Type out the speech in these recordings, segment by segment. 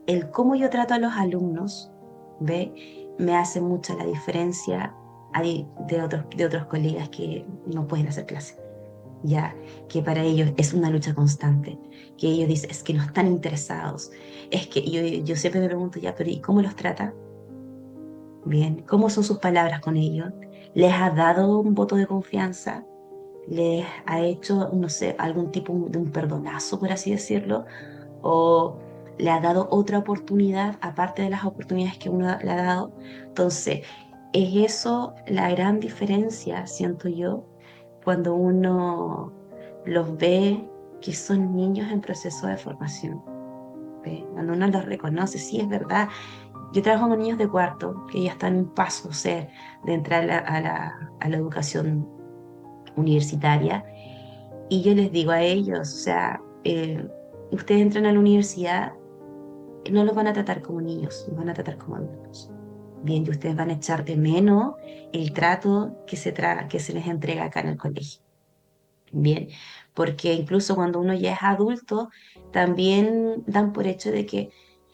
el cómo yo trato a los alumnos, ¿ve? Me hace mucha la diferencia de otros colegas que no pueden hacer clase, ya que para ellos es una lucha constante, que ellos dicen, es que no están interesados, es que yo siempre me pregunto, ya, pero ¿y cómo los trata? Bien, ¿cómo son sus palabras con ellos? ¿Les ha dado un voto de confianza? ¿Les ha hecho, no sé, algún tipo de un perdonazo, por así decirlo? ¿O le ha dado otra oportunidad aparte de las oportunidades que uno le ha dado? Entonces, es eso la gran diferencia, siento yo, cuando uno los ve que son niños en proceso de formación. ¿Ve? Cuando uno los reconoce, sí, es verdad. Yo trabajo con niños de cuarto que ya están en un paso, o sea, de entrar a la educación universitaria, y yo les digo a ellos, o sea, ustedes entran a la universidad, no los van a tratar como niños, los van a tratar como adultos. Bien, y ustedes van a echar de menos el trato que se les entrega acá en el colegio. Bien, porque incluso cuando uno ya es adulto, también dan por hecho de que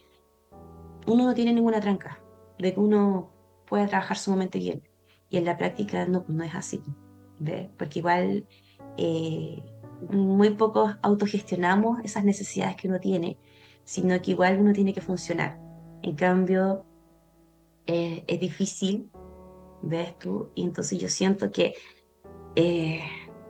uno no tiene ninguna tranca, de que uno puede trabajar sumamente bien. Y en la práctica no, pues no es así, ¿ves? Porque igual eh, muy pocos autogestionamos esas necesidades que uno tiene, sino que igual uno tiene que funcionar. En cambio, es difícil, ¿ves tú? Y entonces yo siento que eh,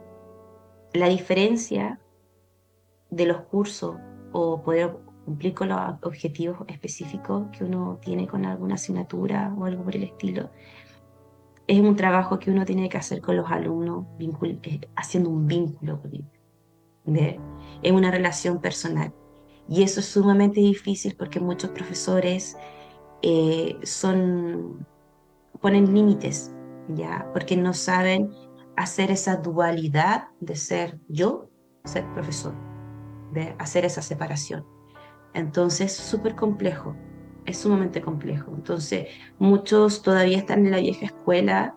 la diferencia de los cursos o poder cumplir con los objetivos específicos que uno tiene con alguna asignatura o algo por el estilo, es un trabajo que uno tiene que hacer con los alumnos, haciendo un vínculo con ellos, ¿ve? Es una relación personal. Y eso es sumamente difícil porque muchos profesores ponen límites, ¿ya? Porque no saben hacer esa dualidad de ser yo, ser profesor, de hacer esa separación. Entonces, súper complejo, es sumamente complejo. Entonces, muchos todavía están en la vieja escuela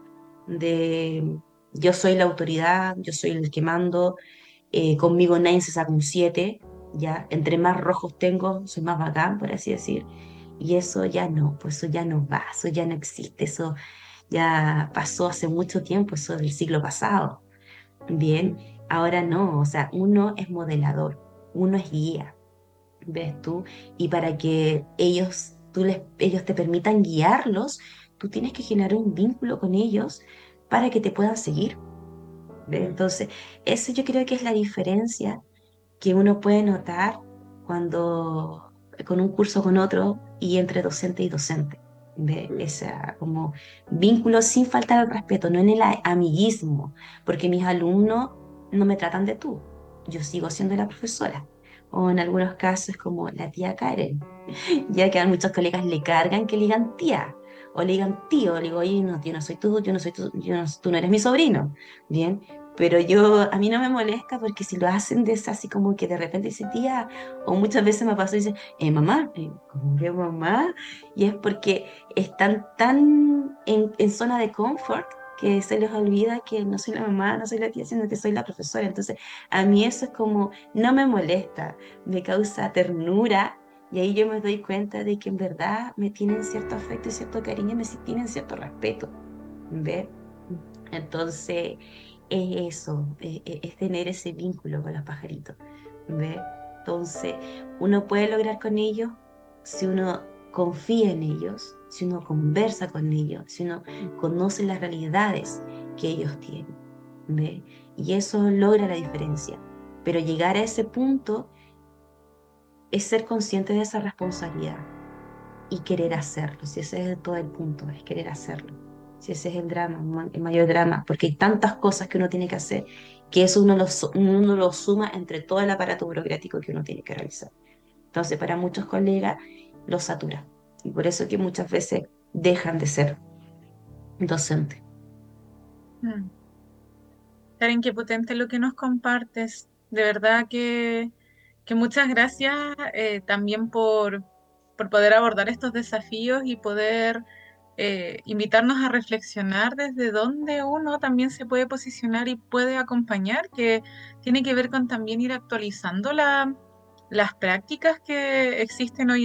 de yo soy la autoridad, yo soy el que mando, conmigo nadie se saca un 7, ya, entre más rojos tengo, soy más bacán, por así decir. Y eso ya no, pues eso ya no va, eso ya no existe, eso ya pasó hace mucho tiempo, eso del siglo pasado. Bien, ahora no, o sea, uno es modelador, uno es guía, ves tú, y para que ellos te permitan guiarlos, tú tienes que generar un vínculo con ellos para que te puedan seguir. ¿Ves? Entonces, eso yo creo que es la diferencia que uno puede notar cuando con un curso con otro y entre docente y docente. De esa como vínculo sin faltar al respeto, no en el amiguismo, porque mis alumnos no me tratan de tú, yo sigo siendo la profesora. O en algunos casos como la tía Karen, ya que a muchos colegas le cargan que le digan tía o le digan tío, le digo, oye, no, tío, no soy tú, yo no soy tú, tú no eres mi sobrino, ¿bien? Pero a mí no me molesta porque si lo hacen de esa así como que de repente dice tía, o muchas veces me pasó y dice, mamá, ¿cómo que mamá? Y es porque están tan en zona de confort que se les olvida que no soy la mamá, no soy la tía, sino que soy la profesora. Entonces, a mí eso es como, no me molesta, me causa ternura. Y ahí yo me doy cuenta de que en verdad me tienen cierto afecto y cierto cariño, tienen cierto respeto, ¿ves? Entonces, es eso, es tener ese vínculo con los pajaritos, ¿ves? Entonces, uno puede lograr con ellos si uno confía en ellos, si uno conversa con ellos, si uno conoce las realidades que ellos tienen, ¿ves? Y eso logra la diferencia. Pero llegar a ese punto es ser consciente de esa responsabilidad y querer hacerlo. Si ese es todo el punto, es querer hacerlo. Si ese es el drama, el mayor drama, porque hay tantas cosas que uno tiene que hacer que eso uno lo suma entre todo el aparato burocrático que uno tiene que realizar. Entonces, para muchos colegas, lo satura. Y por eso que muchas veces dejan de ser docentes. Mm. Karen, qué potente lo que nos compartes. De verdad que muchas gracias también por poder abordar estos desafíos y poder invitarnos a reflexionar desde dónde uno también se puede posicionar y puede acompañar, que tiene que ver con también ir actualizando las prácticas que existen hoy